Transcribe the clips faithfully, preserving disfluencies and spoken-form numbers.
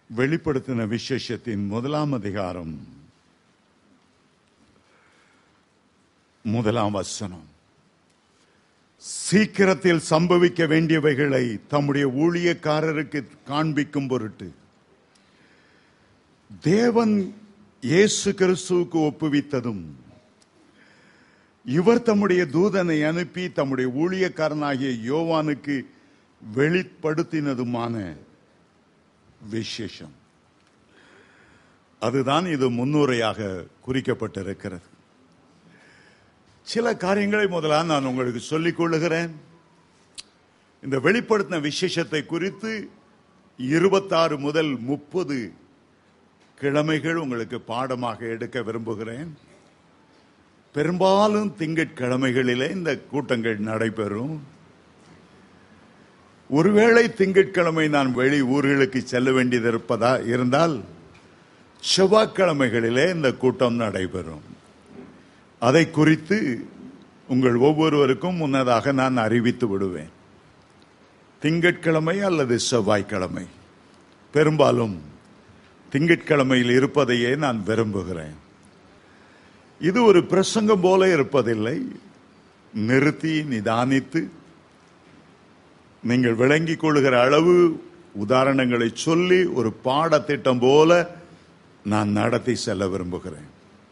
வெளிப்படுத்தின விசேஷத்தின் முதலாம் அதிகாரம் முதலாம் வசனம். சீக்கிரத்தில் சம்பவிக்க வேண்டியவைகளை தம்முடைய ஊழியக்காரருக்கு காண்பிக்கும் பொருட்டு தேவன் இயேசு கிறிஸ்துவுக்கு ஒப்புவித்ததும் இவர் தம்முடைய தூதனை அனுப்பி தம்முடைய ஊழியக்காரனாகிய யோவானுக்கு வெளிப்படுத்தினதுமான விசேஷம். அதுதான் இது முன்னுரையாக குறிக்கப்பட்டிருக்கிறது. சில காரியங்களை முதலாக நான் உங்களுக்கு சொல்லிக் கொள்ளுகிறேன். இந்த வெளிப்படுத்தின விசேஷத்தை குறித்து இருபத்தாறு முதல் முப்பது கிழமைகள் உங்களுக்கு பாடமாக எடுக்க விரும்புகிறேன். பெரும்பாலும் திங்கட்கிழமைகளிலே இந்த கூட்டங்கள் நடைபெறும். ஒருவேளை திங்கட்கிழமை நான் வெளி ஊர்களுக்கு செல்ல வேண்டியது இருப்பதா இருந்தால் செவ்வாய்க்கிழமைகளிலே இந்த கூட்டம் நடைபெறும். அதை குறித்து உங்கள் ஒவ்வொருவருக்கும் முன்னதாக நான் அறிவித்து விடுவேன். திங்கட்கிழமை அல்லது செவ்வாய்க்கிழமை, பெரும்பாலும் திங்கட்கிழமையில் இருப்பதையே நான் விரும்புகிறேன். இது ஒரு பிரசங்கம் போல இருப்பதில்லை. நிறுத்தி நிதானித்து நீங்கள் விளங்கிக் கொள்ளுகிற அளவு உதாரணங்களை சொல்லி ஒரு பாடத்திட்டம் போல நான் நடத்தி செல்ல விரும்புகிறேன்.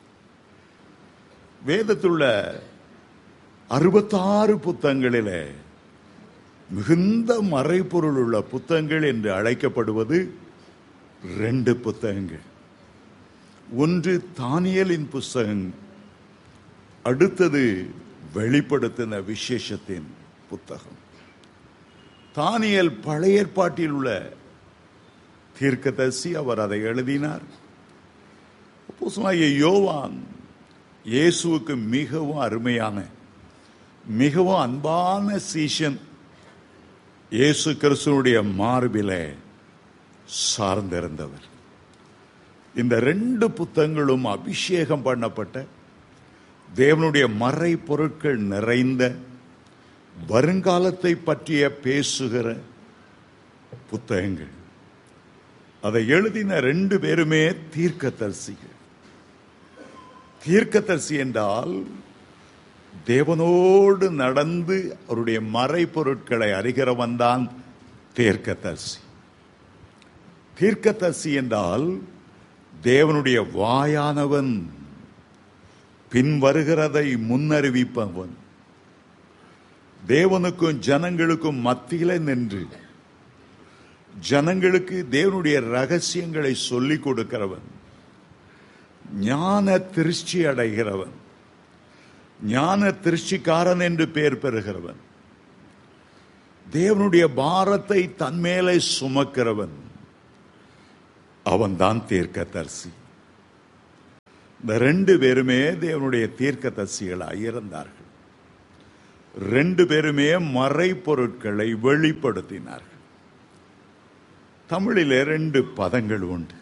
வேதத்துள்ள அறுபத்தாறு புத்தகங்களிலே மிகுந்த மறைபொருள் உள்ள புத்தகங்கள் என்று அழைக்கப்படுவது ரெண்டு புத்தகங்கள். ஒன்று தானியேலின் புத்தகம், அடுத்தது வெளிப்படுத்தின விசேஷத்தின் புத்தகம். தானியேல் பழைய ஏற்பாட்டில் உள்ள தீர்க்கதரிசி, அவர் அதை எழுதினார். அப்போஸ்தலனாகிய யோவான் இயேசுவுக்கு மிகவும் அருமையான, மிகவும் அன்பான சீஷன். இயேசு கிறிஸ்துவுடைய மார்பிலே சார்ந்திருந்தவர். இந்த ரெண்டு புத்தகங்களும் அபிஷேகம் பண்ணப்பட்ட தேவனுடைய மறை பொருட்கள் நிறைந்த வருங்காலத்தை பற்றிய பேசுகிற புத்தகங்கள். அதை எழுதின ரெண்டு பேருமே தீர்க்கதரிசிகள். தீர்க்கதரிசி என்றால் தேவனோடு நடந்து அவருடைய மறை பொருட்களை அறிகிறவன் தான் தீர்க்கதரிசி. தீர்க்கதரிசி என்றால் தேவனுடைய வாயானவன் பின் வருகிறதை முன்னறிவிப்பவன். தேவனுக்கும் ஜனங்களுக்கும் மத்தியிலே நின்று ஜனங்களுக்கு தேவனுடைய ரகசியங்களை சொல்லிக் கொடுக்கிறவன், ஞான திருஷ்டி அடைகிறவன், ஞான திருஷ்டிக்காரன் என்று பெயர் பெறுகிறவன், தேவனுடைய பாரத்தை தன்மேலே சுமக்கிறவன், அவன்தான் தீர்க்கதரிசி. இந்த ரெண்டு பேருமே தேவனுடைய தீர்க்கதரிசிகளாக இருந்தார்கள். ரெண்டு பேருமே மறை பொருட்களை வெளிப்படுத்தினார்கள். தமிழிலே ரெண்டு பதங்கள் உண்டு.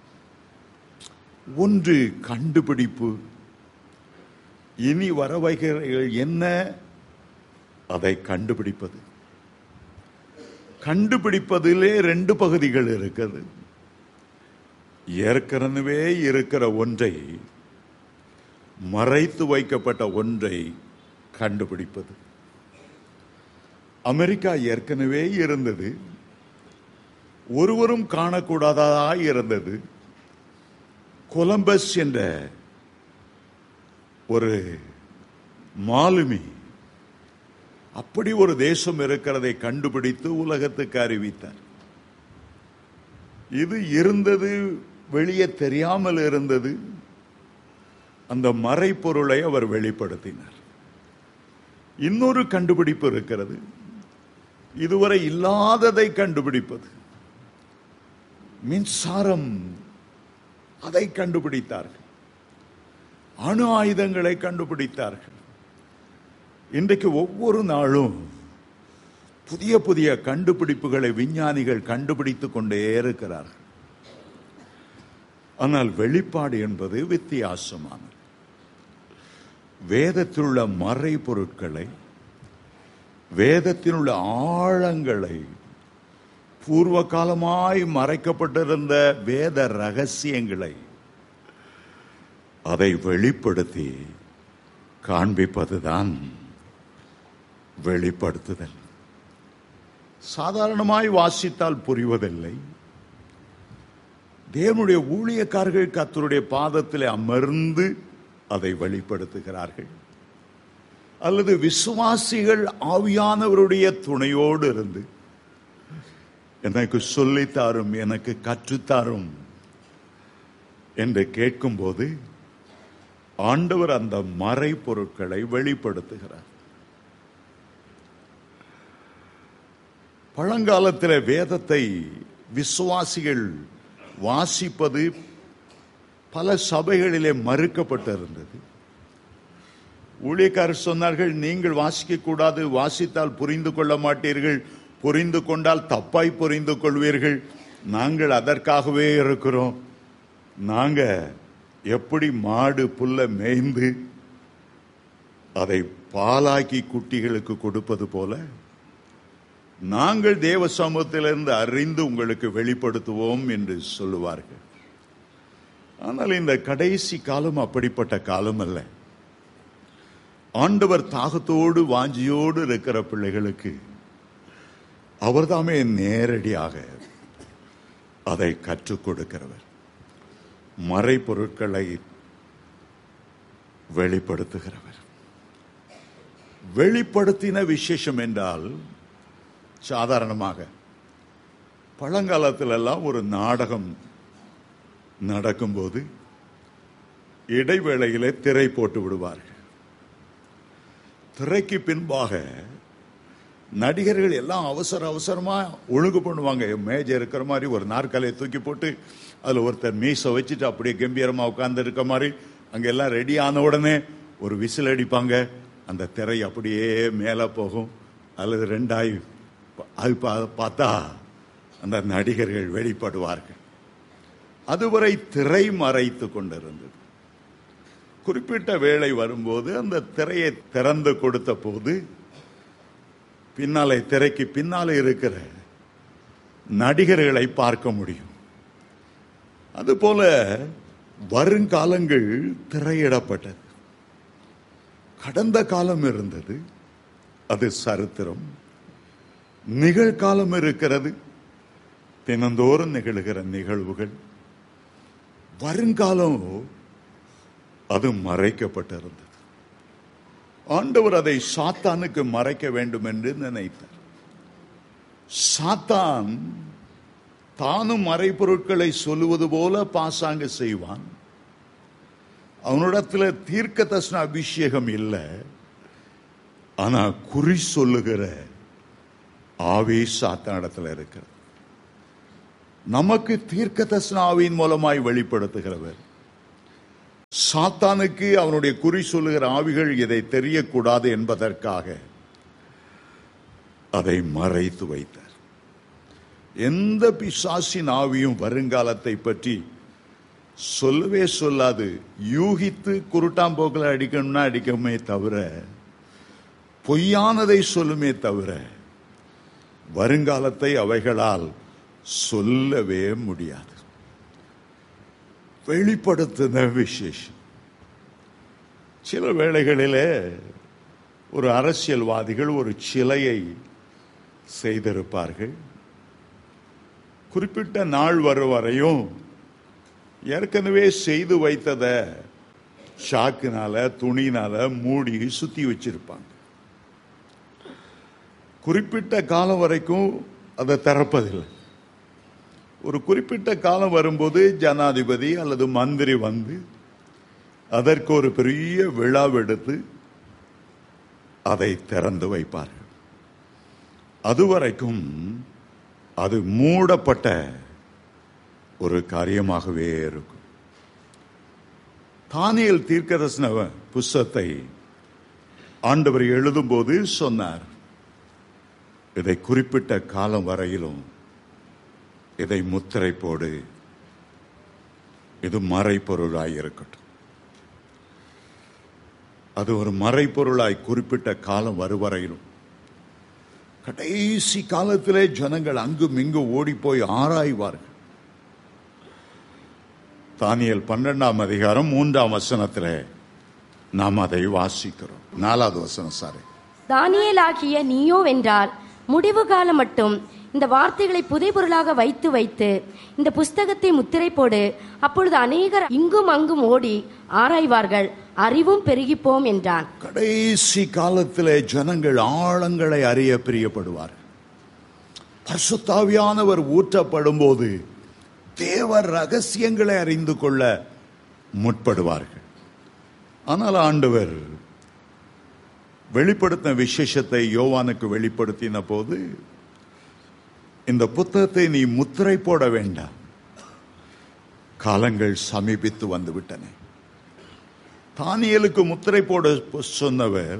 ஒன்று கண்டுபிடிப்பு. இனி வரவைகள் என்ன, அதை கண்டுபிடிப்பது. கண்டுபிடிப்பதிலே ரெண்டு பகுதிகள் இருக்கிறது. ஏற்கனவே இருக்கிற ஒன்றை, மறைத்து வைக்கப்பட்ட ஒன்றை கண்டுபிடிப்பது. அமெரிக்கா ஏற்கனவே இருந்தது, ஒருவரும் காணக்கூடாததாய் இருந்தது. கொலம்பஸ் என்ற ஒரு மாலுமி அப்படி ஒரு தேசம் இருக்கிறதை கண்டுபிடித்து உலகத்துக்கு அறிவித்தார். இது இருந்தது, வெளியே தெரியாமல் இருந்தது. அந்த மறைப்பொருளை அவர் வெளிப்படுத்தினார். இன்னொரு கண்டுபிடிப்பு இருக்கிறது, இதுவரை இல்லாததை கண்டுபிடிப்பது. மின்சாரம், அதை கண்டுபிடித்தார்கள். அணு ஆயுதங்களை கண்டுபிடித்தார்கள். இன்றைக்கு ஒவ்வொரு நாளும் புதிய புதிய கண்டுபிடிப்புகளை விஞ்ஞானிகள் கண்டுபிடித்துக் கொண்டே இருக்கிறார்கள். ஆனால் வெளிப்பாடு என்பது வித்தியாசமானது. வேதத்திலுள்ள மறை பொருட்களை, வேதத்திலுள்ள ஆழங்களை பூர்வ காலமாய் மறைக்கப்பட்டிருந்த வேத ரகசியங்களை அதை வெளிப்படுத்தி காண்பிப்பதுதான் வெளிப்படுத்துதல். சாதாரணமாய் வாசித்தால் புரிவதில்லை. தேவனுடைய ஊழியக்காரர்கள் கர்த்தருடைய பாதத்தில் அமர்ந்து அதை வெளிப்படுத்துகிறார்கள். அல்லது விசுவாசிகள் ஆவியானவருடைய துணையோடு இருந்து எனக்கு சொல்லித்தாரும், எனக்கு கற்றுத்தாரும் என்று கேட்கும் போது ஆண்டவர் அந்த மறை பொருட்களை வெளிப்படுத்துகிறார். பழங்காலத்தில் வேதத்தை விசுவாசிகள் வாசிப்பது பல சபைகளிலே மறுக்கப்பட்டிருந்தது. ஊழியக்காரர் சொன்னார்கள், நீங்கள் வாசிக்க கூடாது, வாசித்தால் புரிந்து கொள்ள மாட்டீர்கள், புரிந்து கொண்டால் தப்பாய் புரிந்து கொள்வீர்கள். நாங்கள் அதற்காகவே இருக்கிறோம். நாங்க எப்படி மாடு புல்ல மேய்ந்து அதை பாலாக்கி குட்டிகளுக்கு கொடுப்பது போல நாங்கள் தேவ சமூகத்திலிருந்து அறிந்து உங்களுக்கு வெளிப்படுத்துவோம் என்று சொல்லுவார்கள். ஆனால் இந்த கடைசி காலம் அப்படிப்பட்ட காலம் அல்ல. ஆண்டவர் தாகத்தோடு வாஞ்சியோடு இருக்கிற பிள்ளைகளுக்கு அவர்தாமே நேரடியாக அதை கற்றுக் கொடுக்கிறவர். மறைபொருட்களை வெளிப்படுத்துகிறவர். வெளிப்படுத்தின விசேஷம் என்றால், சாதாரணமாக பழங்காலத்தில் எல்லாம் ஒரு நாடகம் நடக்கும்போது இடைவேளையிலே திரை போட்டு விடுவார்கள். திரைக்கு பின்பாக நடிகர்கள் எல்லாம் அவசர அவசரமா ஒழுங்கு பண்ணுவாங்க. மேஜை இருக்கிற மாதிரி ஒரு நாற்காலியை தூக்கி போட்டு அதுல ஒருத்தர் மீசை வச்சுட்டு அப்படியே கம்பீரமா உட்கார்ந்து இருக்க மாதிரி அங்க எல்லாம் ரெடி ஆன உடனே ஒரு விசில் அடிப்பாங்க. அந்த திரை அப்படியே மேல போகும். அல்லது ரெண்டாய் அது பார்த்தா அந்த நடிகர்கள் வெளிப்படுவார்கள். அதுவரை திரை மறைத்து கொண்டிருந்தது. குறிப்பிட்ட வேளை வரும்போது அந்த திரையை திறந்து கொடுத்த போது பின்னாலே திரைக்கு பின்னாலே இருக்கிற நடிகர்களை பார்க்க முடியும். அதுபோல வருங்காலங்கள் திரையிடப்பட்டது. கடந்த காலம் இருந்தது, அது சரித்திரம். நிகழ்காலம் இருக்கிறது, தினந்தோறும் நிகழ்கிற நிகழ்வுகள். வருங்காலம் அது மறைக்கப்பட்டிருந்தது. ஆண்டவர் அதை சாத்தானுக்கு மறைக்க வேண்டும் என்று நினைத்தார். சாத்தான் தானும் மறைபொருட்களை சொல்லுவது போல பாசாங்க செய்வான். அவனிடத்துல தீர்க்க தரிசன அபிஷேகம் இல்லை, ஆனா குறி சொல்லுகிற ஆவி சாத்தானிடத்துல இருக்கிறது. நமக்கு தீர்க்க தரிசன ஆவியின் மூலமாய் வெளிப்படுத்துகிறவர். சாத்தானுக்கு அவனுடைய குறி சொல்லுகிற ஆவிகள் இதை தெரியக்கூடாது என்பதற்காக அதை மறைத்து வைத்தார். எந்த பிசாசின் ஆவியும் வருங்காலத்தை பற்றி சொல்லவே சொல்லாது. யூகித்து குருட்டாம்போக்கில் அடிக்கணும்னா அடிக்கமே தவிர, பொய்யானதை சொல்லுமே தவிர வருங்காலத்தை அவைகளால் சொல்லவே முடியாது. வெளிப்படுத்தின விசேஷம். சில வேளைகளிலே ஒரு அரசியல்வாதிகள் ஒரு சிலையை செய்திருப்பார்கள். குறிப்பிட்ட நாள் வரும் வரையும் ஏற்கனவே செய்து வைத்தத சாக்குனால துணினால மூடி சுத்தி வச்சிருப்பாங்க. குறிப்பிட்ட காலம் வரைக்கும் அதை திறப்பதில்லை. ஒரு குறிப்பிட்ட காலம் வரும்போது ஜனாதிபதி அல்லது மந்திரி வந்து அதற்கு ஒரு பெரிய விழாவெடுத்து அதை திறந்து வைப்பார்கள். அதுவரைக்கும் அது மூடப்பட்ட ஒரு காரியமாகவே இருக்கும். தானியேல் தீர்க்கதரிசன புஸ்தகத்தை ஆண்டவர் எழுதும்போது சொன்னார், இதை குறிப்பிட்ட காலம் வரையிலும் இதை முத்திரை போடு, இது மறைப்பொருளாய் இருக்கட்டும். அது ஒரு மறைப்பொருளாய் குறிப்பிட்ட காலம் வருவரையிலும். கடைசி காலத்திலே ஜனங்கள் அங்கும் இங்கு ஓடி போய் ஆராய்வார்கள். தானியேல் பன்னெண்டாம் அதிகாரம் மூன்றாம் வசனத்திலே நாம் அதை வாசிக்கிறோம். நாலாவது வசனம் சாரி. தானியேலாகிய நீயோ வென்றால் முடிவு காலம் மட்டும் இந்த வார்த்தைகளை புதைபொருளாக வைத்து வைத்து இந்த புஸ்தகத்தை முத்திரை போடு, அப்பொழுது அநேகர் இங்கும் அங்கும் ஓடி ஆராய்வார்கள், அறிவும் பெருகிப்போம் என்றான். கடைசி காலத்திலே ஜனங்கள் ஆழங்களை அறிய பிரியப்படுவார்கள். பரிசுத்த ஆவியானவர் ஊற்றப்படும் போது தேவ ரகசியங்களை அறிந்து கொள்ள முற்படுவார்கள். ஆனால் ஆண்டவர் வெளிப்படுத்தின விசேஷத்தை யோவானுக்கு வெளிப்படுத்தின போது, இந்த புத்தகத்தை நீ முத்திரை போட வேண்டாம், காலங்கள் சமீபித்து வந்து விட்டன. தானியேலுக்கு முத்திரை போட சொன்னவர்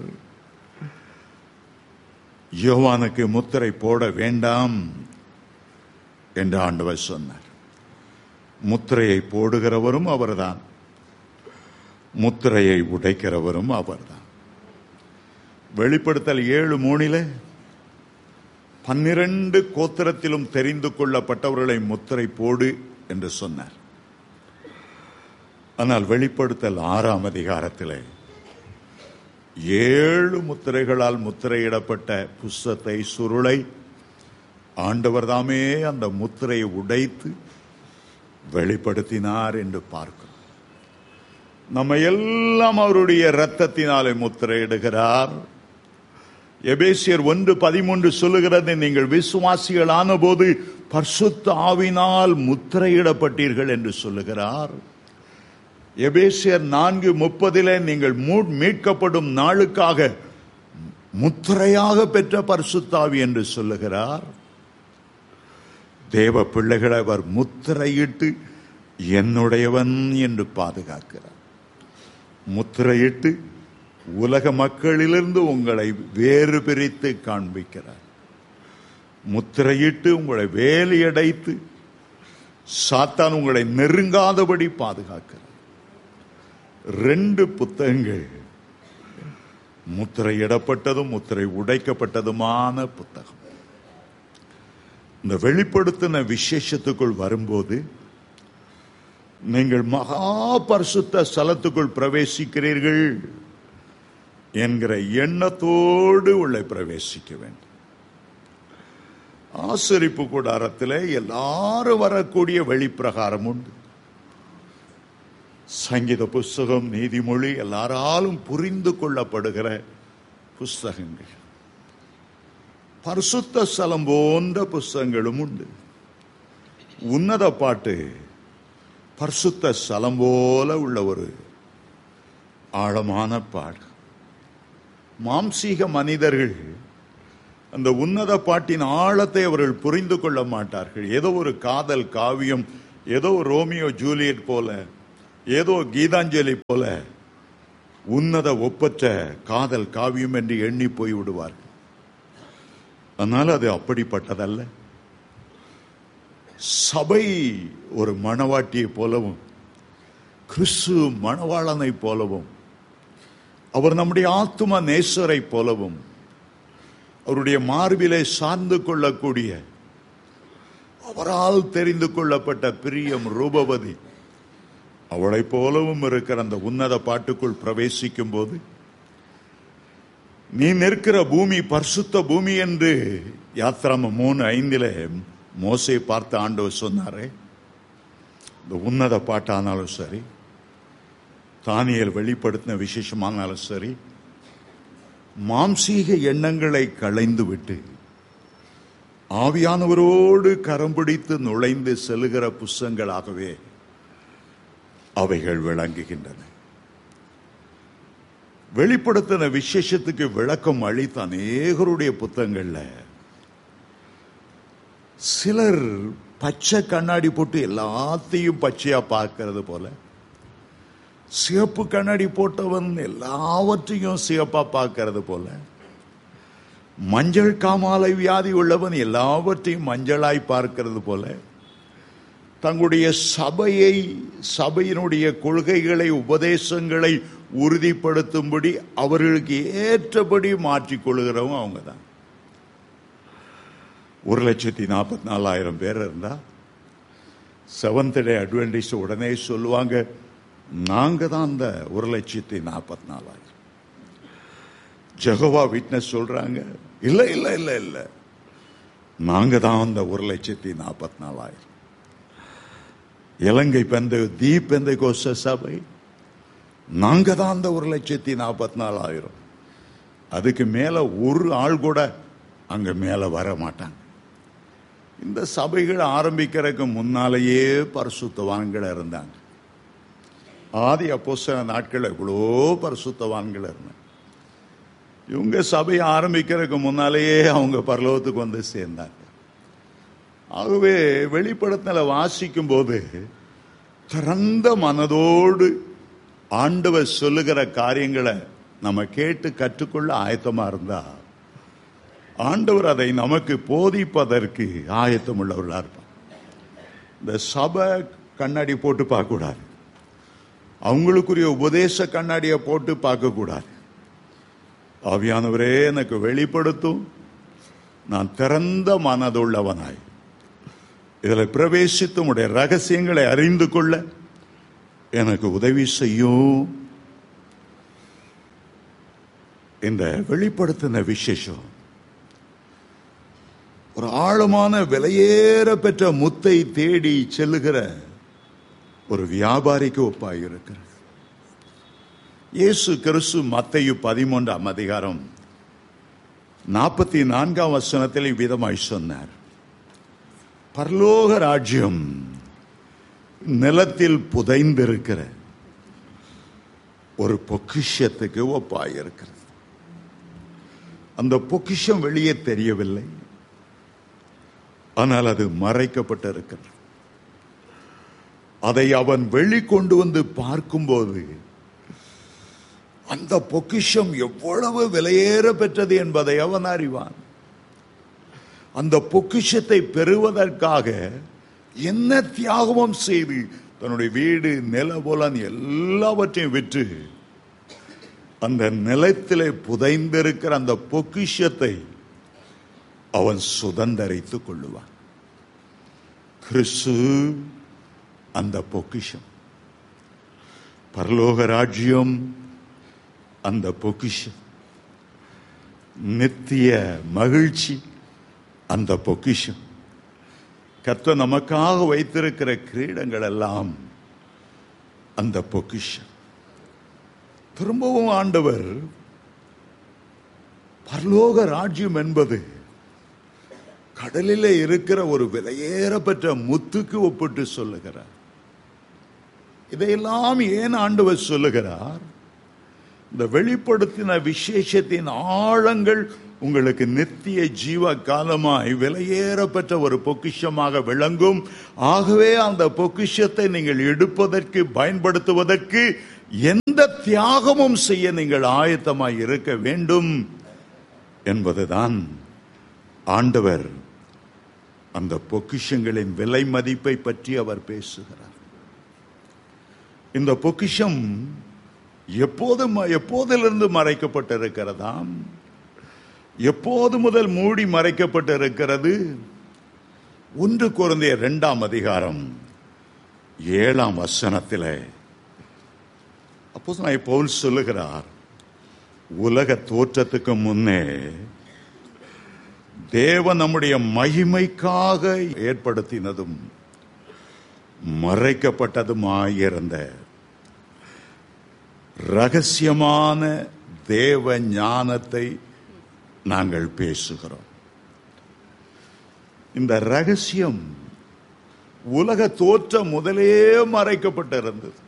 யோவானுக்கு முத்திரை போட வேண்டாம் என்று ஆண்டவர் சொன்னார். முத்திரையை போடுகிறவரும் அவர்தான், முத்திரையை உடைக்கிறவரும் அவர்தான். வெளிப்படுத்தல் ஏழு மூணிலே பன்னிரண்டு கோத்திரத்திலும் தெரிந்து கொள்ளப்பட்டவர்களை முத்திரை போடு என்று சொன்னார். ஆனால் வெளிப்படுத்தல் ஆறாம் அதிகாரத்திலே ஏழு முத்திரைகளால் முத்திரையிடப்பட்ட புஸ்தகத்தை சுருளை ஆண்டவர் தாமே அந்த முத்திரையை உடைத்து வெளிப்படுத்தினார் என்று பார்க்கிறோம். நம்ம எல்லாம் அவருடைய இரத்தத்தினாலே முத்திரையிடுகிறார். எபேசியர் ஒன்று பதிமூன்று சொல்லுகிறது, நீங்கள் விசுவாசிகளான போது பரிசுத்த ஆவியினால் முத்திரையிடப்பட்டீர்கள் என்று சொல்லுகிறார். எபேசியர் நான்கு முப்பதிலே நீங்கள் மீட்கப்படும் நாளுக்காக முத்திரையாக பெற்ற பரிசுத்த ஆவி என்று சொல்லுகிறார். தேவ பிள்ளைகளை அவர் முத்திரையிட்டு என்னுடையவன் என்று பாதுகாக்கிறார். முத்திரையிட்டு உலக மக்களிலிருந்து உங்களை வேறு பிரித்து காண்பிக்கிறார். முத்திரையிட்டு உங்களை வேலியடைத்து சாத்தான் உங்களை நெருங்காதபடி பாதுகாக்கிறார். ரெண்டு புத்தகங்கள், முத்திரையிடப்பட்டதும் முத்திரை உடைக்கப்பட்டதுமான புத்தகம். இந்த வெளிப்படுத்தின விசேஷத்துக்குள் வரும்போது நீங்கள் மகா பரிசுத்த ஸ்தலத்துக்குள் பிரவேசிக்கிறீர்கள் என்கிற எண்ணத்தோடு உள்ளே பிரவேசிக்க வேண்டும். ஆசரிப்பு கூடாரத்தில் எல்லாரும் வரக்கூடிய வெளிப்பிரகாரம் உண்டு. சங்கீத புஸ்தகம், நீதிமொழி எல்லாராலும் புரிந்து கொள்ளப்படுகிற புஸ்தகங்கள். பரிசுத்த ஸ்தலம் போன்ற புஸ்தகங்களும் உண்டு. உன்னத பாட்டு பரிசுத்த ஸ்தலம் போல உள்ள ஒரு ஆழமான பாடு. மாம்சீக மனிதர்கள் அந்த உன்னத பாட்டின் ஆழத்தை அவர்கள் புரிந்து கொள்ள மாட்டார்கள். ஏதோ ஒரு காதல் காவியம், ஏதோ ரோமியோ ஜூலியட் போல, ஏதோ கீதாஞ்சலி போல உன்னத ஒப்பற்ற காதல் காவியம் என்று எண்ணி போய் விடுவார்கள். ஆனால் அது அப்படிப்பட்டதல்ல. சபை ஒரு மணவாட்டியை போலவும் கிறிஸ்து மணவாளனை போலவும் அவர் நம்முடைய ஆத்தும நேசரை போலவும் அவருடைய மார்பிலை சார்ந்து கொள்ளக்கூடிய அவரால் தெரிந்து கொள்ளப்பட்ட பிரியம் ரூபவதி அவளை போலவும் இருக்கிற அந்த உன்னத பாட்டுக்குள் பிரவேசிக்கும் போது நீ நிற்கிற பூமி பரிசுத்த பூமி என்று யாத்ராம மூணு ஐந்திலே மோசே பார்த்து ஆண்டவர் சொன்னாரே. இந்த உன்னத பாட்டானாலும் சரி, தானியேல் வெளிப்படுத்தின விசேஷமானாலும் சரி, மாம்சீக எண்ணங்களை களைந்து விட்டு ஆவியானவரோடு கரம் பிடித்து நுழைந்து செல்லுகிற புஸ்தகங்களாகவே அவைகள் விளங்குகின்றன. வெளிப்படுத்தின விசேஷத்துக்கு விளக்கம் அளித்த அநேகருடைய புத்தகங்கள்ல சிலர் பச்சை கண்ணாடி போட்டு எல்லாத்தையும் பச்சையா பார்க்கிறது போல, சிவப்பு கண்ணாடி போட்டவன் எல்லாவற்றையும் சிவப்பா பார்க்கிறது போல, மஞ்சள் காமாலை வியாதி உள்ளவன் எல்லாவற்றையும் மஞ்சளாய் பார்க்கிறது போல, தங்களுடைய சபையை, சபையினுடைய கொள்கைகளை, உபதேசங்களை உறுதிப்படுத்தும்படி அவர்களுக்கு ஏற்றபடி மாற்றிக்கொள்கிறவங்க அவங்க தான். ஒரு லட்சத்தி நாற்பத்தி நாலாயிரம் பேர் இருந்தா செவன்த் டே அட்வென்டிஸ்ட் உடனே சொல்லுவாங்க, நாங்க தான் அந்த ஒரு லட்சத்தி நாற்பத்தி நாலாயிரம். ஜெகோவா விட்னஸ் சொல்றாங்க, இல்ல இல்ல இல்ல இல்ல நாங்க தான் அந்த ஒரு லட்சத்தி நாற்பத்தி நாலாயிரம். இலங்கை பெந்த தீப் பெந்தை கோச சபை, நாங்க தான் அந்த ஒரு லட்சத்தி நாற்பத்தி நாலாயிரம். அதுக்கு மேல ஒரு ஆள் கூட அங்க மேல வர மாட்டாங்க. இந்த சபைகள் ஆரம்பிக்கிறதுக்கு முன்னாலேயே பரிசுத்தவான்கள் இருந்தாங்க. ஆதி அப்போஸ்தல நாட்கள் எவ்வளோ பரிசுத்தவான்கள் இருந்தாங்க. இவங்க சபையை ஆரம்பிக்கிறதுக்கு முன்னாலேயே அவங்க பரலோகத்துக்கு வந்து சேர்ந்தாங்க. ஆகவே வெளிப்படுத்தல வாசிக்கும் போது திறந்த மனதோடு ஆண்டவர் சொல்லுகிற காரியங்களை நம்ம கேட்டு கற்றுக்கொள்ள ஆயத்தமா இருந்தா ஆண்டவர் அதை நமக்கு போதிப்பதற்கு ஆயத்தம் உள்ளவர்களா இருப்பார். இந்த சபை கண்ணாடி போட்டு பார்க்க கூடாது, அவங்களுக்குரிய உபதேச கண்ணாடியை போட்டு பார்க்க கூடாது. ஆவியானவரே எனக்கு வெளிப்படுத்தும், நான் திறந்த மனதுள்ளவனாய் இதில் பிரவேசித்து உடைய ரகசியங்களை அறிந்து கொள்ள எனக்கு உதவி செய்யும். இந்த வெளிப்படுத்தின விசேஷம் ஒரு ஆழமான விலையேற பெற்ற முத்தை தேடி செல்லுகிற ஒரு வியாபாரிக்கு ஒப்பாயிருக்கிறது. இயேசு கிறிஸ்து மத்தேயு பதிமூன்றாம் அதிகாரம் நாற்பத்தி நான்காம் வசனத்தில் இவ்விதமாய் சொன்னார், பரலோக ராஜ்யம் நிலத்தில் புதைந்திருக்கிற ஒரு பொக்கிஷத்துக்கு ஒப்பாயிருக்கிறது. அந்த பொக்கிஷம் வெளியே தெரியவில்லை, ஆனால் அது மறைக்கப்பட்டிருக்கிறது. அதை அவன் வெளிக்கொண்டு வந்து பார்க்கும்போது அந்த பொக்கிஷம் எவ்வளவு விலையேற பெற்றது என்பதை அவன் அறிவான். அந்த பொக்கிஷத்தை பெறுவதற்காக என்ன தியாகமும் செய்து தன்னுடைய வீடு நிலபோலன் எல்லாவற்றையும் விற்று அந்த நிலத்திலே புதைந்திருக்கிற அந்த பொக்கிஷத்தை அவன் சுதந்தரித்துக் கொள்ளுவான். கிறிஸ்து அந்த பொக்கிஷம், பரலோக ராஜ்யம் அந்த பொக்கிஷம், நித்திய மகிழ்ச்சி அந்த பொக்கிஷம், கர்த்தர் நமக்காக வைத்திருக்கிற கிரீடங்கள் எல்லாம் அந்த பொக்கிஷம். திரும்பவும் ஆண்டவர் பரலோக ராஜ்யம் என்பது கடலிலே இருக்கிற ஒரு விலையேறப்பெற்ற முத்துக்கு ஒப்பிட்டு சொல்லுகிறார். இதையெல்லாம் ஏன் ஆண்டவர் சொல்லுகிறார்? இந்த வெளிப்படுத்தின விசேஷத்தின் ஆழங்கள் உங்களுக்கு நித்திய ஜீவ காலமாய் விலையேறப்பெற்ற ஒரு பொக்கிஷமாக விளங்கும். ஆகவே அந்த பொக்கிஷத்தை நீங்கள் எடுப்பதற்கு பயன்படுத்துவதற்கு எந்த தியாகமும் செய்ய நீங்கள் ஆயத்தமாய் இருக்க வேண்டும் என்பதுதான் ஆண்டவர் அந்த பொக்கிஷங்களின் விலை மதிப்பை பற்றி அவர் பேசுகிறார். இந்த பொக்கிஷம் எப்போது எப்போதிலிருந்து மறைக்கப்பட்டிருக்கிறதாம்? எப்போது முதல் மூடி மறைக்கப்பட்டிருக்கிறது? ஒன்று கொரிந்தியர் இரண்டாம் அதிகாரம் ஏழாம் வசனத்தில் அப்போஸ்தலனாகிய பவுல் சொல்லுகிறார், உலக தோற்றத்துக்கு முன்னே தேவன் நம்முடைய மகிமைக்காக ஏற்படுத்தினதும் மறைக்கப்பட்டதுமாயிருந்த ரகசியமான தேவ ஞானத்தை நாங்கள் பேசுகிறோம். இந்த ரகசியம் உலக தோற்றம் முதலே மறைக்கப்பட்டிருந்தது.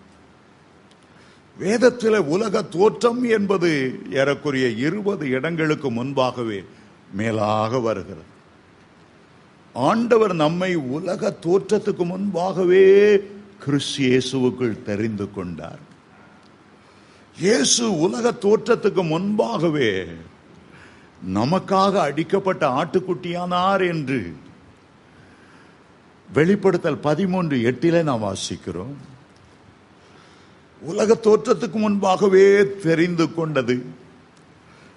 வேதத்தில் உலக தோற்றம் என்பது ஏறக்குறைய இருபது இடங்களுக்கு முன்பாகவே மேலாக வருகிறது. ஆண்டவர் நம்மை உலக தோற்றத்துக்கு முன்பாகவே கிறிஸ்து இயேசுவுக்குள் தெரிந்து கொண்டார். இயேசு உலக தோற்றத்துக்கு முன்பாகவே நமக்காக அடிக்கப்பட்ட ஆட்டுக்குட்டியானார் என்று வெளிப்படுத்தல் பதிமூன்று எட்டிலே நாம் வாசிக்கிறோம். உலக தோற்றத்துக்கு முன்பாகவே தெரிந்து கொண்டது,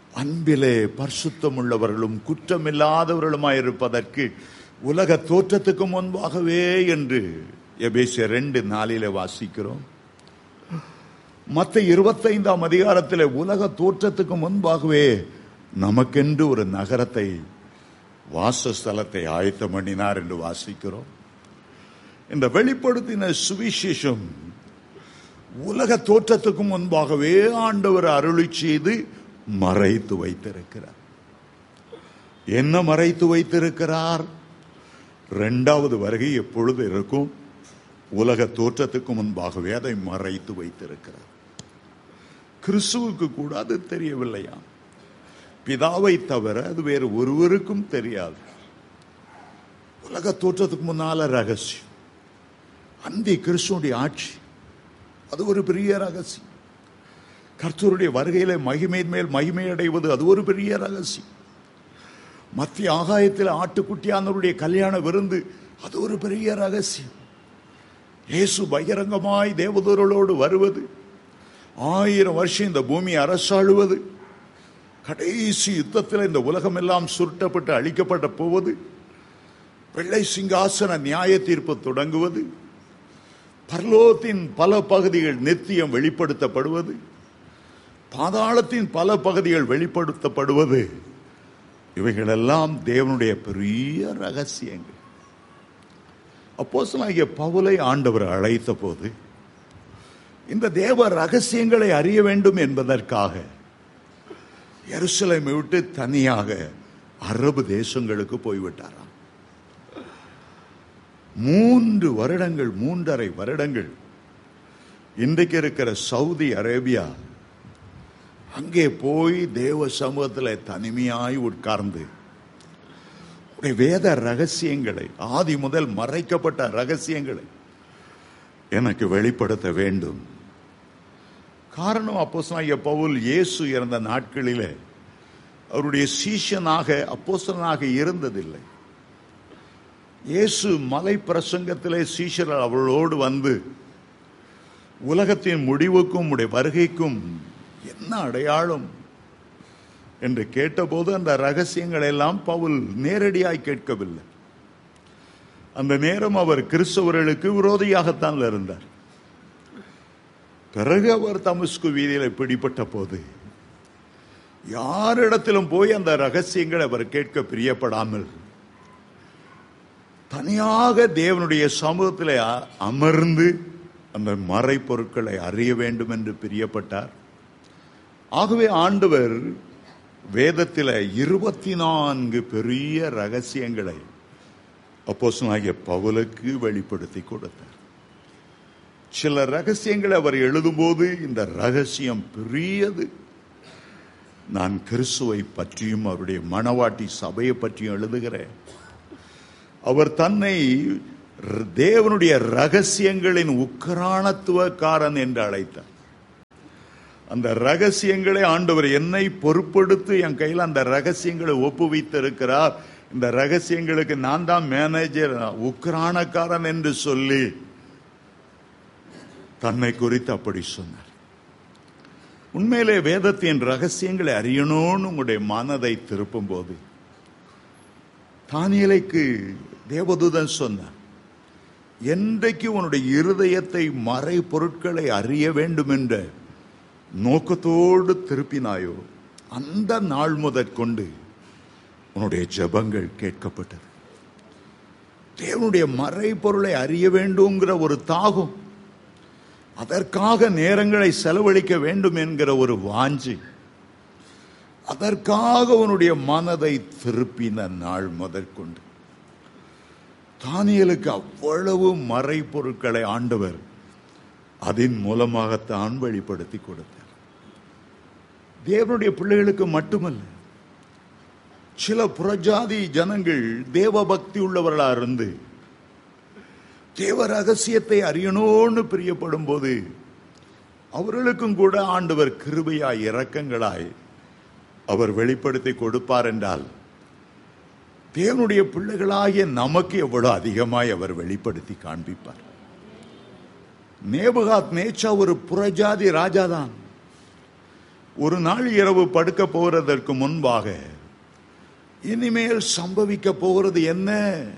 அன்பிலே பரிசுத்தம் உள்ளவர்களும் குற்றமில்லாதவர்களுமாயிருப்பதற்கு உலக தோற்றத்துக்கு முன்பாகவே என்று எபேசியர் ரெண்டு நாளிலே வாசிக்கிறோம். மத்த இருபத்தைந்தாம் அதிகாரத்தில் உலக தோற்றத்துக்கு முன்பாகவே நமக்கென்று ஒரு நகரத்தை, வாசஸ்தலத்தை ஆயத்தம் பண்ணினார் என்று வாசிக்கிறோம். இந்த வெளிப்படுத்தின சுவிசேஷம் உலக தோற்றத்துக்கு முன்பாகவே ஆண்டவர் அருளி செய்து மறைத்து வைத்திருக்கிறார். என்ன மறைத்து வைத்திருக்கிறார்? இரண்டாவது வருகை எப்பொழுது இருக்கும்? உலக தோற்றத்துக்கு முன்பாகவே அதை மறைத்து வைத்திருக்கிறார். கிறிஸ்துவுக்கு கூட அது தெரியவில்லையா? பிதாவை தவிர அது வேறு ஒருவருக்கும் தெரியாது. உலக தோற்றத்துக்கு முன்னால ரகசியம். அந்தி கிறிஸ்துவுடைய ஆட்சி, அது ஒரு பெரிய ரகசியம். கர்த்தருடைய வருகையில மகிமையின் மேல் மகிமை அடைவது, அது ஒரு பெரிய ரகசியம். மத்திய ஆகாயத்தில் ஆட்டுக்குட்டியானவருடைய கல்யாண விருந்து, அது ஒரு பெரிய ரகசியம். இயேசு பகிரங்கமாய் தேவதூதர்களோடு வருவது, ஆயிரம் வருஷம் இந்த பூமி அரசாளுவது, கடைசி யுத்தத்தில் இந்த உலகம் எல்லாம் சுருட்டப்பட்டு அழிக்கப்பட்ட போவது, வெள்ளை சிங்காசன நியாய தீர்ப்பு தொடங்குவது, பரலோகத்தின் பல பகுதிகள் நித்தியம் வெளிப்படுத்தப்படுவது, பாதாளத்தின் பல பகுதிகள் வெளிப்படுத்தப்படுவது, இவைகளெல்லாம் தேவனுடைய பெரிய ரகசியங்கள். அப்போஸ்தலனாகிய பவுலை ஆண்டவர் அழைத்த போது இந்த தேவ ரகசியங்களை அறிய வேண்டும் என்பதற்காக எருசலேமை விட்டு தனியாக அரபு தேசங்களுக்கு போய்விட்டாராம். மூன்று வருடங்கள் மூன்றரை வருடங்கள் இன்றைக்கு இருக்கிற சவுதி அரேபியா, அங்கே போய் தேவ சமூகத்தில் தனிமையாய் உட்கார்ந்து வேத ரகசியங்களை, ஆதி முதல் மறைக்கப்பட்ட ரகசியங்களை எனக்கு வெளிப்படுத்த வேண்டும். காரணம், அப்போஸ்தலனாகிய பவுல் இயேசு இறந்த நாட்களிலே அவருடைய சீஷனாக அப்போஸ்தலனாக இருந்ததில்லை. இயேசு மலை பிரசங்கத்திலே சீஷர்கள் அவளோடு வந்து உலகத்தின் முடிவுக்கும் உடைய வருகைக்கும் என்ன அடையாளம் என்று கேட்டபோது அந்த ரகசியங்கள் எல்லாம் பவுல் நேரடியாய் கேட்கவில்லை. அந்த நேரம் அவர் கிறிஸ்தவர்களுக்கு விரோதியாகத்தான் இருந்தார். பிறகு அவர் தமஸ்கு வீதியில் பிடிபட்ட போது யாரிடத்திலும் போய் அந்த ரகசியங்களை அவர் கேட்க பிரியப்படாமல் தனியாக தேவனுடைய சமூகத்தில் அமர்ந்து அந்த மறைப்பொருட்களை அறிய வேண்டும் என்று பிரியப்பட்டார். ஆகவே ஆண்டவர் வேதத்தில் இருபத்தி நான்கு பெரிய ரகசியங்களை அப்போஸ்தலனாகிய பவுலுக்கு வெளிப்படுத்தி கொடுத்தார். சில ரகசியங்களை அவர் எழுதும்போது இந்த ரகசியம் பெரியது. நான் கிறிஸ்துவை பற்றியும் அவருடைய மணவாட்டி சபையை பற்றியும் எழுதுகிறேன். அவர் தன்னை தேவனுடைய ரகசியங்களின் உக்கிரானத்துவக்காரன் என்று அழைத்தார். அந்த ரகசியங்களை ஆண்டவர் என்னை பொறுப்படுத்தி என் கையில் அந்த ரகசியங்களை ஒப்புவித்திருக்கிறார். இந்த ரகசியங்களுக்கு நான் தான் மேனேஜர், உக்கிரானக்காரன் என்று சொல்லி தன்னை குறித்து அப்படி சொன்னார். உண்மையிலே வேதத்தின் ரகசியங்களை அறியணும்னு உங்களுடைய மனதை திருப்பும் போது தானியேலுக்கு தேவதூதன் சொன்னார், என்றைக்கு உன்னுடைய இருதயத்தை மறை பொருட்களை அறிய வேண்டும் என்ற நோக்கத்தோடு திருப்பினாயோ அந்த நாள் முதற்கொண்டு உன்னுடைய ஜெபங்கள் கேட்கப்பட்டது. தேவனுடைய மறை பொருளை அறிய வேண்டும்ங்கிற ஒரு தாகம், அதற்காக நேரங்களை செலவழிக்க வேண்டும் என்கிற ஒரு வாஞ்சி, அதற்காக உன்னுடைய மனதை திருப்பின நாள் முதற்கொண்டு தானியேலுக்கு அவ்வளவு மறை பொருட்களை ஆண்டவர் அதன் மூலமாகத்தான் வெளிப்படுத்தி கொடுத்தார். தேவனுடைய பிள்ளைகளுக்கு மட்டுமல்ல, சில புறஜாதி ஜனங்கள் தேவ பக்தி உள்ளவர்களா இருந்து தேவ ரகசியத்தை அறியணும்னு பிரியப்படும் போது அவர்களுக்கும் கூட ஆண்டவர் கிருபையாய் இரக்கங்களாய் அவர் வெளிப்படுத்தி கொடுப்பார் என்றால் தேவனுடைய பிள்ளைகளாகிய நமக்கு எவ்வளவு அதிகமாய் அவர் வெளிப்படுத்தி காண்பிப்பார். நேபுகாத் நேச்சா ஒரு புறஜாதி ராஜாதான். ஒரு நாள் இரவு படுக்க போகிறதற்கு முன்பாக இனிமேல் சம்பவிக்க போகிறது என்ன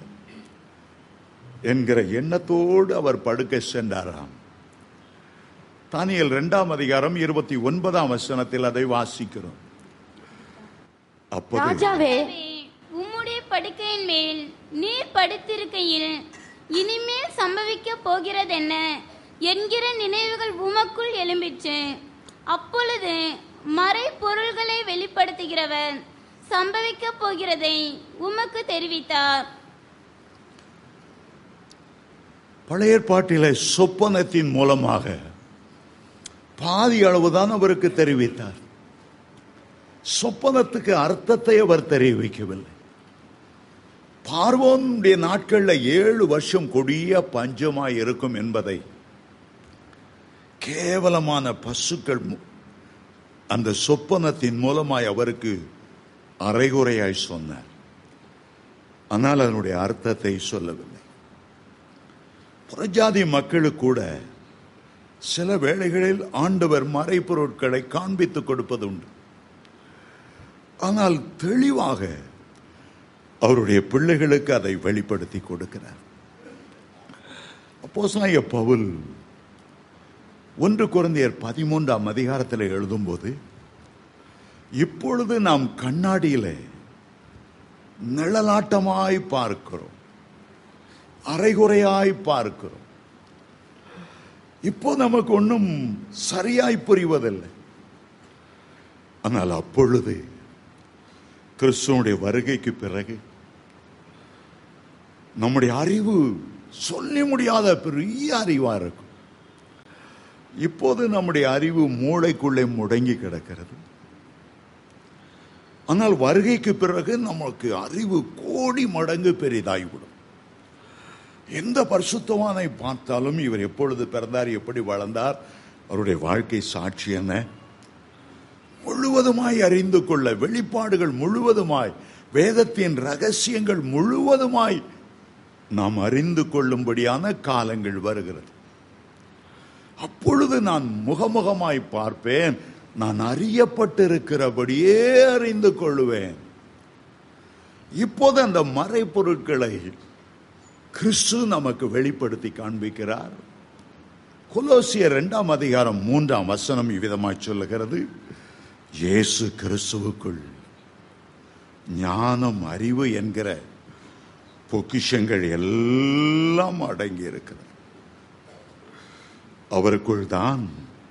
என்கிற எண்ணத்தோடு அவர் படுக்க சென்றாராம். தானியேல் இரண்டாம் அதிகாரம் இருபத்தி ஒன்பதாம் வசனத்தில் அதை வாசிக்கிறோம். அப்போது ராஜாவே, உம்முடைய படுக்கையின் மேல் நீர் படுத்திருக்கையில் இனிமேல் சம்பவிக்க போகிறதென்ன என்கிற நினைவுகள் உமக்குள் எழும்பிற்று. அப்பொழுது மறை பொருள்களை வெளிப்படுத்துகிறவர் சம்பவிக்க போகிறதை உமக்கு தெரிவித்தார். பழைய ஏற்பாட்டிலே சொப்பனத்தின் மூலமாக பாதி அளவுதான் அவருக்கு தெரிவித்தார். சொப்பனத்துக்கு அர்த்தத்தை அவர் தெரிவிக்கவில்லை. பார்வோனுடைய நாட்களில் ஏழு வருஷம் கொடிய பஞ்சமாய் இருக்கும் என்பதை கேவலமான பசுக்கள் அந்த சொப்பனத்தின் மூலமாய் அவருக்கு அரைகுறையாய் சொன்னார். ஆனால் அதனுடைய அர்த்தத்தை சொல்லவில்லை. புறஜாதி மக்களுக்கு கூட சில வேளைகளில் ஆண்டவர் மறைபொருட்களை காண்பித்துக் கொடுப்பது உண்டு. ஆனால் தெளிவாக அவருடைய பிள்ளைகளுக்கு அதை வெளிப்படுத்தி கொடுக்கிறார். அப்போஸ்தலனாகிய பவுல் ஒன்று கொரிந்தியர் பதிமூன்றாம் அதிகாரத்தில் எழுதும்போது, இப்பொழுது நாம் கண்ணாடியிலே நிழலாட்டமாய் பார்க்கிறோம், அரைகுறையாய் பார்க்கிறோம். இப்போ நமக்கு ஒன்றும் சரியாய் புரிவதில்லை. ஆனால் அப்பொழுது கிறிஸ்துவனுடைய வருகைக்கு பிறகு நம்முடைய அறிவு சொல்லி முடியாத பெரிய அறிவா இருக்கும். இப்போது நம்முடைய அறிவு மூளைக்குள்ளே முடங்கி கிடக்கிறது. ஆனால் வருகைக்கு பிறகு நமக்கு அறிவு கோடி மடங்கு பெரிதாகிவிடும். எந்த பரிசுத்தவானை பார்த்தாலும் இவர் எப்பொழுது பிறந்தார், எப்படி வளர்ந்தார், அவருடைய வாழ்க்கை சாட்சி என்ன முழுவதுமாய் அறிந்து கொள்ள, வெளிப்பாடுகள் முழுவதுமாய், வேதத்தின் ரகசியங்கள் முழுவதுமாய் நாம் அறிந்து கொள்ளும்படியான காலங்கள் வருகிறது. அப்பொழுது நான் முகமுகமாய் பார்ப்பேன், நான் அறியப்பட்டிருக்கிறபடியே அறிந்து கொள்ளுவேன். இப்போது அந்த மறைபொருட்களை கிறிஸ்து நமக்கு வெளிப்படுத்தி காண்பிக்கிறார். கொலோசியர் இரண்டாம் அதிகாரம் மூன்றாம் வசனம் இவ்விதமாய் சொல்லுகிறது, இயேசு கிறிஸ்துவுக்குள் ஞானம், அறிவு என்கிற பொக்கிஷங்கள் எல்லாம் அடங்கி இருக்கிறது. அவருக்குள் தான்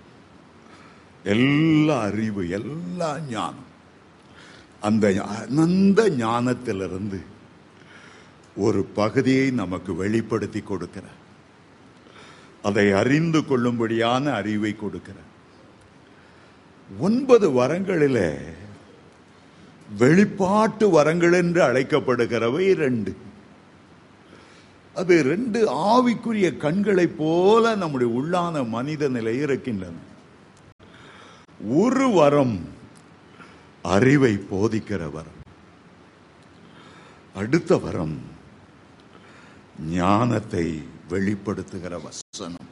எல்லா அறிவு, எல்லா ஞானம். அந்த அனந்த ஞானத்திலிருந்து ஒரு பகுதியை நமக்கு வெளிப்படுத்தி கொடுக்கிறார். அதை அறிந்து கொள்ளும்படியான அறிவை கொடுக்கிறார். ஒன்பது வரங்களிலே வெளிப்பாட்டு வரங்கள் என்று அழைக்கப்படுகிறவை ரெண்டு. அது ரெண்டு ஆவிக்குரிய கண்களை போல நம்முடைய உள்ளான மனித நிலை இருக்கின்றன. ஒரு வரம் அறிவை போதிக்கிற வரம், அடுத்த வரம் ஞானத்தை வெளிப்படுத்துகிற வசனம்.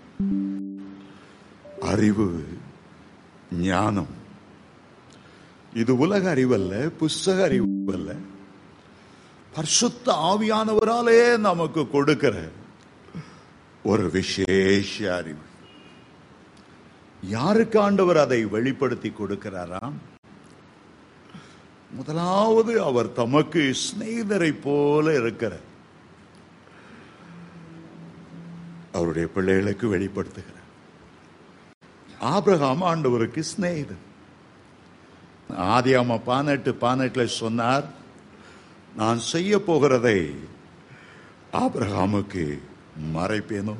அறிவு, ஞானம் இது உலக அறிவல்ல, புஸ்தக அறிவல்ல, பரிசுத்த ஆவியானவராலே நமக்கு கொடுக்கிற ஒரு விசேஷ அறிவு. யாருக்கு ஆண்டவர் அதை வெளிப்படுத்தி கொடுக்கிறாராம்? முதலாவது அவர் தமக்கு சிநேகிதரை போல இருக்கிற அவருடைய பிள்ளைகளுக்கு வெளிப்படுத்துகிறார். ஆபிரகாம் ஆண்டவருக்கு சிநேகிதன். ஆதியாகமம் பதினெட்டு பதினெட்டுல சொன்னார், நான் செய்ய போகிறதை ஆபிரகாமுக்கு மறைப்பேனோ?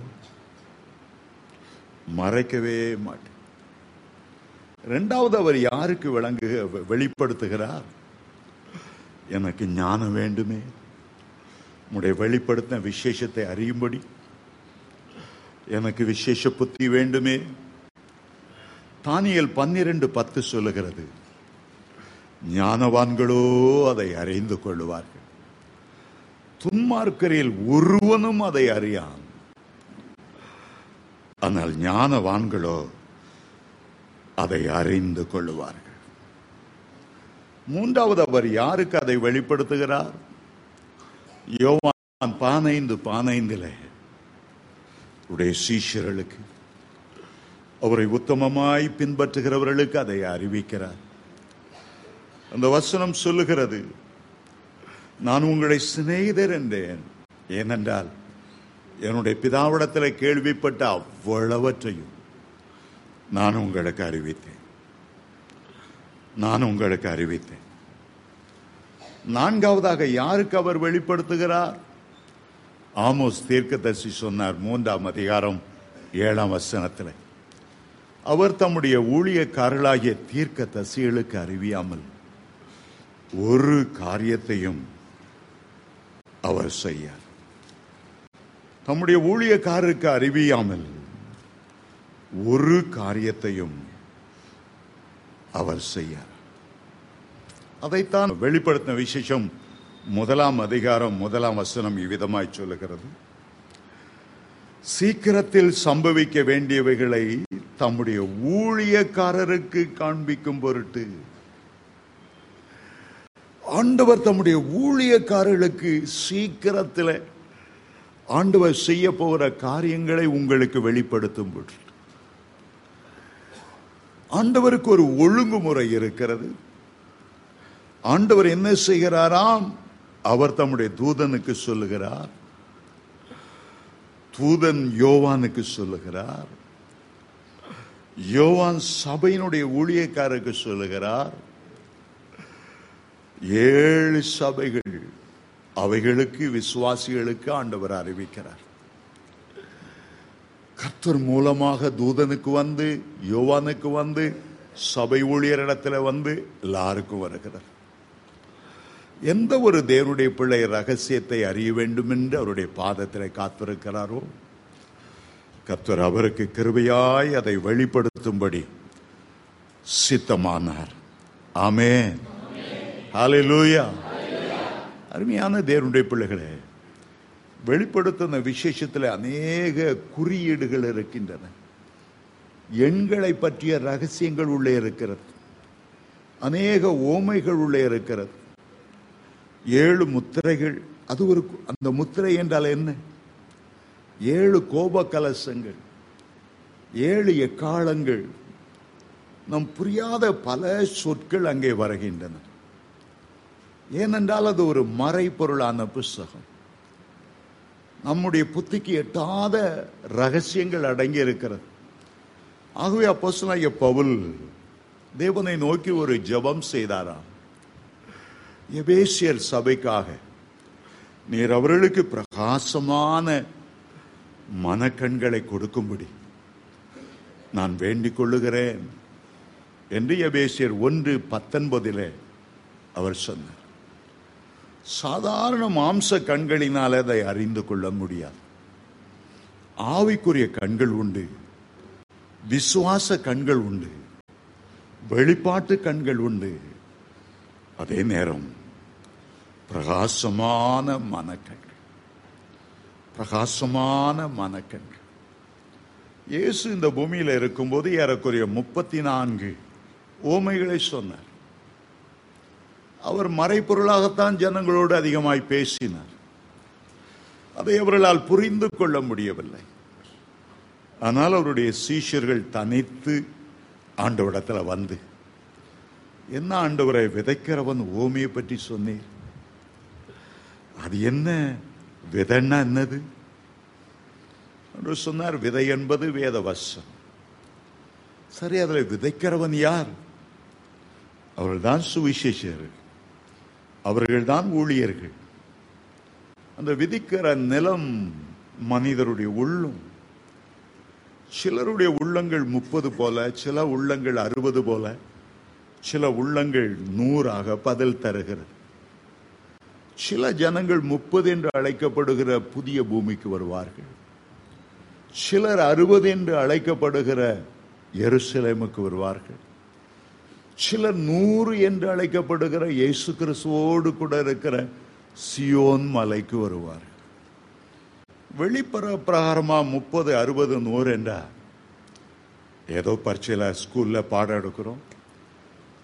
மறைக்கவே மாட்டேன். இரண்டாவது அவர் யாருக்கு விளங்கு வெளிப்படுத்துகிறார்? எனக்கு ஞானம் வேண்டுமே, உடைய வெளிப்படுத்தின விசேஷத்தை அறியும்படி எனக்கு விசேஷ புத்தி வேண்டுமே. தானியேல் பன்னிரண்டு பத்து சொல்லுகிறது, ஞானவான்களோ அதை அறிந்து கொள்ளுவார்கள், துன்மார்க்கரில் ஒருவனும் அதை அறியான். ஆனால் ஞானவான்களோ அதை அறிந்து கொள்ளுவார்கள். மூன்றாவது அவர் யாருக்கு அதை வெளிப்படுத்துகிறார்? யோவான் பதினைந்து பதினைந்திலே உடைய சீஷர்களுக்கு, அவரை உத்தமமாய் பின்பற்றுகிறவர்களுக்கு அதை அறிவிக்கிறார். அந்த வசனம் சொல்லுகிறது, நான் உங்களை சிநேகிதர் என்றேன், ஏனென்றால் என்னுடைய பிதாவிடத்தில் கேள்விப்பட்ட அவ்வளவற்றையும் நான் உங்களுக்கு அறிவித்தேன் நான் உங்களுக்கு அறிவித்தேன் நான்காவதாக யாருக்கு அவர் வெளிப்படுத்துகிறார்? ஆமோஸ் தீர்க்கதரிசி சொன்னார், மூன்றாம் அதிகாரம் ஏழாம் வசனத்தில், அவர் தம்முடைய ஊழியக்காரர்களாகிய தீர்க்கதரிசிகளுக்கு அறிவியாமல் ஒரு காரியத்தையும் அவர் செய்யார். தம்முடைய ஊழியக்காரருக்கு அறிவியாமல் ஒரு காரியத்தையும் அவர் செய்யார். அதைத்தான் வெளிப்படுத்தின விசேஷம் முதலாம் அதிகாரம் முதலாம் வசனம் இவ்விதமாய் சொல்லுகிறது, சீக்கிரத்தில் சம்பவிக்க வேண்டியவைகளை தம்முடைய ஊழியக்காரருக்கு காண்பிக்கும் பொருட்டு. ஆண்டவர் தம்முடைய ஊழியக்காரர்களுக்கு சீக்கிரத்தில் ஆண்டவர் செய்ய போகிற காரியங்களை உங்களுக்கு வெளிப்படுத்தும் பொருட்டு. ஆண்டவருக்கு ஒரு ஒழுங்குமுறை இருக்கிறது. ஆண்டவர் என்ன செய்கிறாராம்? அவர் தம்முடைய தூதனுக்கு சொல்லுகிறார், தூதன் யோவானுக்கு சொல்லுகிறார், யோவான் சபையினுடைய ஊழியக்காரருக்கு சொல்லுகிறார், ஏழு சபைகள் அவைகளுக்கு விசுவாசிகளுக்கு ஆண்டவர் அறிவிக்கிறார். கர்த்தர் மூலமாக தூதனுக்கு வந்து, யோவானுக்கு வந்து, சபை ஊழியரிடத்தில் வந்து எல்லாருக்கும் வருகிறார். எந்த ஒரு தேவனுடைய பிள்ளை ரகசியத்தை அறிய வேண்டும் என்று அவருடைய பாதத்தில் காத்திருக்கிறாரோ, கர்த்தர் அவருக்கு கிருபையாய் அதை வெளிப்படுத்தும்படி சித்தமானார். ஆமென், ஹல்லேலூயா. அருமையான தேவனுடைய பிள்ளைகளே, வெளிப்படுத்தின விசேஷத்தில் அநேக குறியீடுகள் இருக்கின்றன. எண்களை பற்றிய ரகசியங்கள் உள்ளே இருக்கிறது. அநேக ஓமைகள் உள்ளே இருக்கிறது. ஏழு முத்திரைகள், அது ஒரு, அந்த முத்திரை என்றால் என்ன? ஏழு கோப கலசங்கள், ஏழு எக்காலங்கள், நம் புரியாத பல சொற்கள் அங்கே வருகின்றன. ஏனென்றால் அது ஒரு மறைபொருளான புஸ்தகம். நம்முடைய புத்திக்கு எட்டாத ரகசியங்கள் அடங்கி இருக்கிறது. ஆகவே அப்போஸ்தலனாகிய பவுல் தேவனை நோக்கி ஒரு ஜெபம் செய்தாராம். எபேசியர் சபைக்காக நீர் அவர்களுக்கு பிரகாசமான மனக்கண்களை கொடுக்கும்படி நான் வேண்டிக் கொள்ளுகிறேன் என்று எபேசியர் ஒன்று பத்தொன்பதிலே அவர் சொன்னார். சாதாரண மாம்ச கண்களினால் அதை அறிந்து கொள்ள முடியாது. ஆவிக்குரிய கண்கள் உண்டு, விசுவாச கண்கள் உண்டு, வெளிப்பாட்டு கண்கள் உண்டு, அதே நேரம் பிரகாசமான மனக்கண்கள், பிரகாசமான மனக்கண்கள். இயேசு இந்த பூமியில் இருக்கும்போது ஏறக்குறைய முப்பத்தி நான்கு ஓமைகளை சொன்னார். அவர் மறைப்பொருளாகத்தான் ஜனங்களோடு அதிகமாய் பேசினார். அதை அவர்களால் புரிந்து கொள்ள முடியவில்லை. ஆனால் அவருடைய சீஷர்கள் தனித்து ஆண்டவரிடத்தில் வந்து, என்ன ஆண்டவரை, விதைக்கிறவன் ஓமையை பற்றி சொன்னீர், அது என்ன? விதைன்னா என்னது என்று சொன்னார். விதை என்பது வேத வசனம். சரி, அதில் விதைக்கிறவன் யார்? அவர்கள்தான் சுவிசேஷர்கள், அவர்கள்தான் ஊழியர்கள். அந்த விதிக்கிற நிலம் மனிதருடைய உள்ளம். சிலருடைய உள்ளங்கள் முப்பது போல, சில உள்ளங்கள் அறுபது போல, சில உள்ளங்கள் நூறாக பதில் தருகிறது. சில ஜனங்கள் முப்பது என்று அழைக்கப்படுகிற புதிய பூமிக்கு வருவார்கள். சிலர் அறுபது என்று அழைக்கப்படுகிற எருசலேமுக்கு வருவார்கள். சிலர் நூறு என்று அழைக்கப்படுகிற இயேசு கிறிஸ்துவோடு கூட இருக்கிற சியோன் மலைக்கு வருவார்கள். வெளிப்புற பிரகாரமா முப்பது அறுபது நூறு என்றா ஏதோ பரீட்சையில் ஸ்கூல்ல பாடம் எடுக்கிறோம்,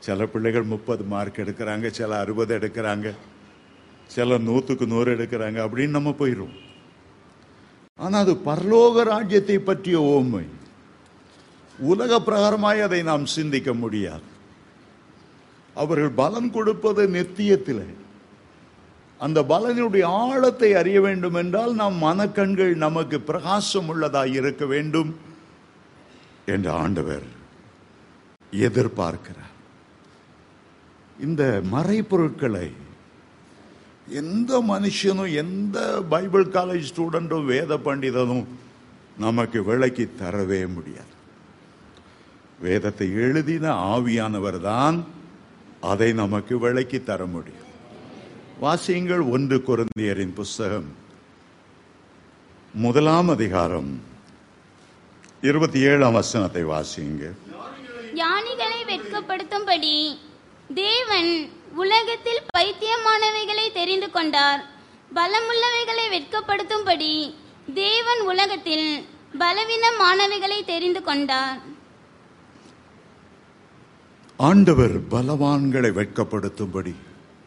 சில பிள்ளைகள் முப்பது மார்க் எடுக்கிறாங்க, சில அறுபது எடுக்கிறாங்க, சில நூற்றுக்கு நூறு எடுக்கிறாங்க, அப்படின்னு நம்ம போயிடும். ஆனால் அது பரலோக ராஜ்யத்தை பற்றிய ஓமை. உலக பிரகாரமாய் அதை நாம் சிந்திக்க முடியாது. அவர்கள் பலன் கொடுப்பது நித்தியத்தில். அந்த பலனுடைய ஆழத்தை அறிய வேண்டும் என்றால் நம் மனக்கண்கள் நமக்கு பிரகாசம் உள்ளதாய் இருக்க வேண்டும் என்று ஆண்டவர் எதிர்பார்க்கிறார். இந்த மறைபொருட்களை எந்த மனுஷனும், எந்த பைபிள் காலேஜ் ஸ்டூடெண்டும், வேத பண்டிதனும் நமக்கு விளக்கி தரவே முடியாது. வேதத்தை எழுதின ஆவியானவர் தான் அதை நமக்கு விளக்கி தர முடியும். வாசியுங்கள் ஒன்று கொரிந்தியரின் புஸ்தகம் முதலாம் அதிகாரம் இருபத்தி ஏழாம் வசனத்தை வாசியுங்க. ஞானிகளை வெட்கப்படுத்தும்படி தேவன் உலகத்தில் பைத்தியமானவைகளை தெரிந்து கொண்டார். பலமுள்ளவைகளை வெட்கப்படுத்தும்படி தேவன் உலகத்தில் பலவீனமானவைகளை தெரிந்து கொண்டார். ஆண்டவர் பலவான்களை வெட்கப்படுத்தும்படி,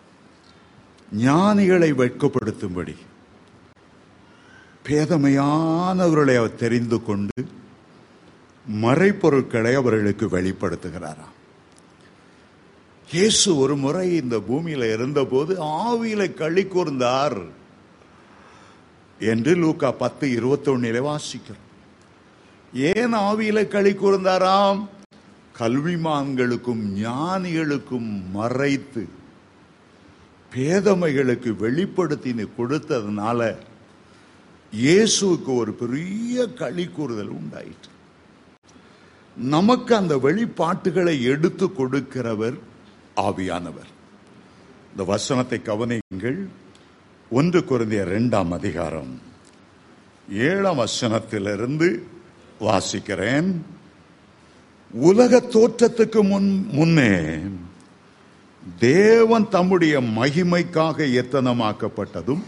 ஞானிகளை வெட்கப்படுத்தும்படி, பேதமையானவர்களை அவர் தெரிந்து கொண்டு மறைப்பொருட்களை அவர்களுக்கு வெளிப்படுத்துகிறாராம். இயேசு ஒரு முறை இந்த பூமியில இருந்தபோது ஆவியில களி கூர்ந்தார் என்று லூக்கா பத்து இருபத்தி ஒன்னிலே வாசிக்கிறோம். ஏன் ஆவியில களி கூர்ந்தாராம்? கல்விமான்களுக்கும் ஞானிகளுக்கும் மறைத்து பேதமைகளுக்கு வெளிப்படுத்தி கொடுத்ததுனால இயேசுவுக்கு ஒரு பெரிய களி கூறுதல் உண்டாயிற்று. நமக்கு அந்த வெளிப்பாட்டுகளை எடுத்து கொடுக்கிறவர் ஆவியானவர். இந்த வசனத்தை கவனியுங்கள். ஒன்று கொரிந்தியர் இரண்டாம் அதிகாரம் ஏழாம் வசனத்திலிருந்து வாசிக்கிறேன். உலக தோற்றத்துக்கு முன் முன்னே தேவன் தம்முடைய மகிமைக்காக எத்தனமாக்கப்பட்டதும்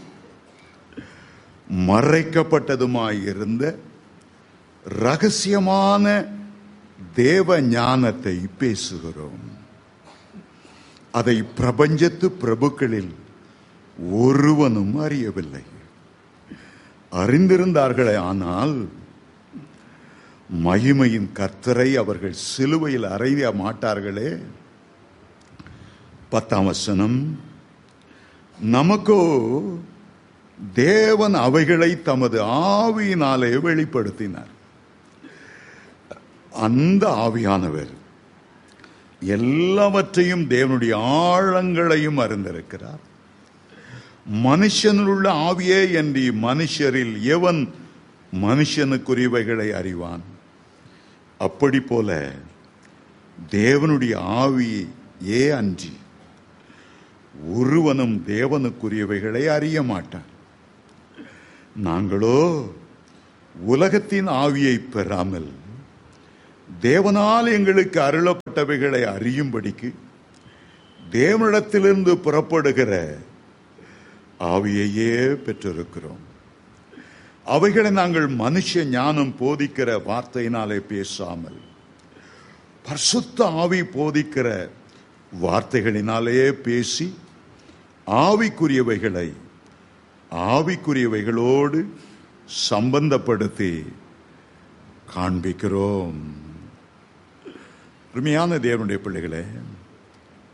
மறைக்கப்பட்டதுமாயிருந்த ரகசியமான தேவ ஞானத்தை பேசுகிறோம். அதை பிரபஞ்சத்து பிரபுக்களில் ஒருவனும் அறியவில்லை. அறிந்திருந்தார்களே, ஆனால் மகிமையின் கர்த்தரை அவர்கள் சிலுவையில் அறைய மாட்டார்களே. பத்தாம் வசனம், நமக்கோ தேவன் அவைகளை தமது ஆவியினாலே வெளிப்படுத்தினார். அந்த ஆவியானவர் எல்லாவற்றையும், தேவனுடைய ஆழங்களையும் அறிந்திருக்கிறார். மனுஷனுள்ள ஆவியே என்று மனுஷரில் எவன் மனுஷனுக்குரியவைகளை அறிவான்? அப்படி போல தேவனுடைய ஆவியே அன்றி ஒருவனும் தேவனுக்குரியவைகளை அறிய மாட்டான். நாங்களோ உலகத்தின் ஆவியை பெறாமல் தேவனால் எங்களுக்கு அருளப்பட்டவைகளை அறியும்படிக்கு தேவனிடத்திலிருந்து புறப்படுகிற ஆவியையே பெற்றிருக்கிறோம். அவைகளை நாங்கள் மனுஷ ஞானம் போதிக்கிற வார்த்தையினாலே பேசாமல் பரிசுத்த ஆவி போதிக்கிற வார்த்தைகளினாலே பேசி ஆவிக்குரியவைகளை ஆவிக்குரியவைகளோடு சம்பந்தப்படுத்தி காண்பிக்கிறோம். அருமையான தேவனுடைய பிள்ளைகளே,